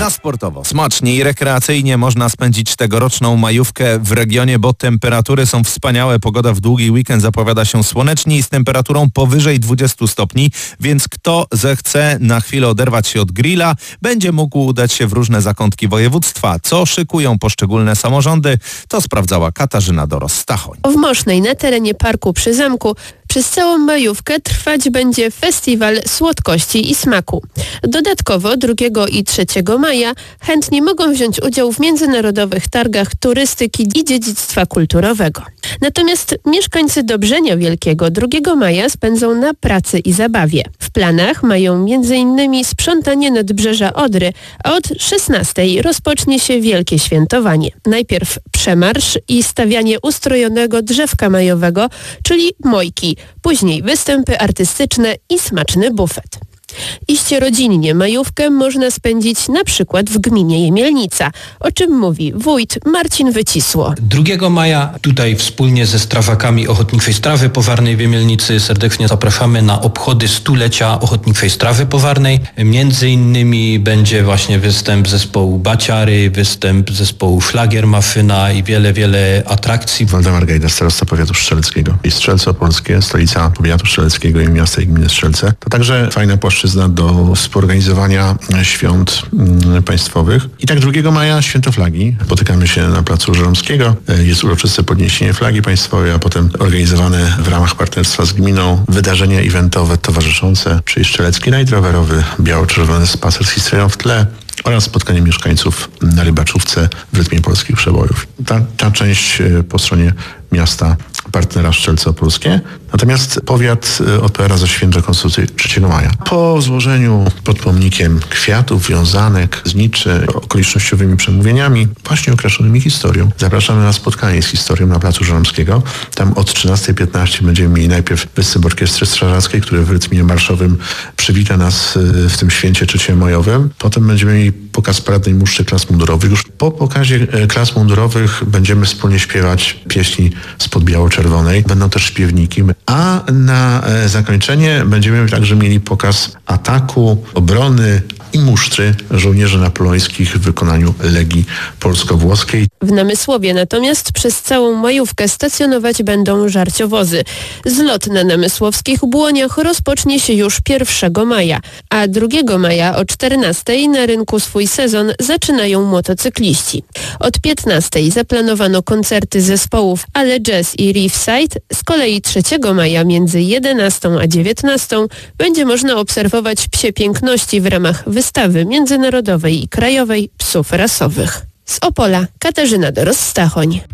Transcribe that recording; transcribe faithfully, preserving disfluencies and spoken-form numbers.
Na sportowo, smacznie i rekreacyjnie można spędzić tegoroczną majówkę w regionie, bo temperatury są wspaniałe. Pogoda w długi weekend zapowiada się słonecznie i z temperaturą powyżej dwudziestu stopni, więc kto zechce na chwilę oderwać się od grilla, będzie mógł udać się w różne zakątki województwa. Co szykują poszczególne samorządy, to sprawdzała Katarzyna Doros-Stachoń. W Mosznej na terenie parku przy zamku przez całą majówkę trwać będzie festiwal słodkości i smaku. Dodatkowo drugiego i trzeciego maja chętni mogą wziąć udział w międzynarodowych targach turystyki i dziedzictwa kulturowego. Natomiast mieszkańcy Dobrzenia Wielkiego drugiego maja spędzą na pracy i zabawie. W planach mają między innymi sprzątanie nadbrzeża Odry, a od szesnastej rozpocznie się wielkie świętowanie. Najpierw przemarsz i stawianie ustrojonego drzewka majowego, czyli mojki, później występy artystyczne i smaczny bufet. Iście rodzinnie majówkę można spędzić na przykład w gminie Jemielnica, o czym mówi wójt Marcin Wycisło. drugiego maja tutaj wspólnie ze strawakami Ochotniczej Strawy Powarnej w Jemielnicy serdecznie zapraszamy na obchody stulecia Ochotniczej Strawy Powarnej. Między innymi będzie właśnie występ zespołu Baciary, występ zespołu Szlagier Maszyna i wiele, wiele atrakcji. Waldemar Gajda, starosta powiatu strzeleckiego i Strzelce Opolskie, stolica powiatu strzeleckiego i miasta i gminy Strzelce. To także fajna płaszczyzna do współorganizowania świąt mm, państwowych. I tak drugiego maja święto flagi. Spotykamy się na placu Żeromskiego. Jest uroczyste podniesienie flagi państwowej, a potem organizowane w ramach partnerstwa z gminą wydarzenia eventowe towarzyszące, czyli Strzelecki Rajd Rowerowy, biało-czerwony spacer z historią w tle oraz spotkanie mieszkańców na Rybaczówce w rytmie polskich przebojów. Ta, ta część po stronie miasta partnera Strzelce Opolskie. Natomiast powiat odpowiada za święto Konstytucji trzeciego maja. Po złożeniu pod pomnikiem kwiatów, wiązanek, zniczy, okolicznościowymi przemówieniami, właśnie okraszonymi historią, zapraszamy na spotkanie z historią na placu Żeromskiego. Tam od trzynastej piętnaście będziemy mieli najpierw występ Orkiestry Strażackiej, który w rytmie marszowym przywita nas w tym święcie trzeciomajowym. Potem będziemy mieli pokaz paradnej muszczy klas mundurowych. Już po pokazie klas mundurowych będziemy wspólnie śpiewać pieśni spod biało-czerwonej. Będą też śpiewniki. A na zakończenie będziemy także mieli pokaz ataku, obrony i musztry żołnierzy napoleońskich w wykonaniu Legii Polsko-Włoskiej. W Namysłowie natomiast przez całą majówkę stacjonować będą żarciowozy. Zlot na namysłowskich błoniach rozpocznie się już pierwszego maja, a drugiego maja o czternastej na rynku swój sezon zaczynają motocykliści. Od piętnastej zaplanowano koncerty zespołów Ale Jazz i Riverside, z kolei trzeciego maja między jedenastą a dziewiętnastą będzie można obserwować psie piękności w ramach wystawy międzynarodowej i krajowej psów rasowych. Z Opola Katarzyna Doros-Stachoń.